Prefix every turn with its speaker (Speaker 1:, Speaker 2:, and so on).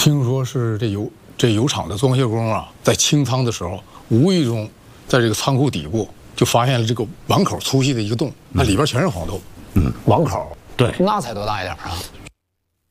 Speaker 1: 听说是这油厂的装卸工啊，在清仓的时候，无意中在这个仓库底部就发现了这个碗口粗细的一个洞，那里边全是黄豆。
Speaker 2: 碗口，
Speaker 3: 对，
Speaker 2: 那才多大一点啊？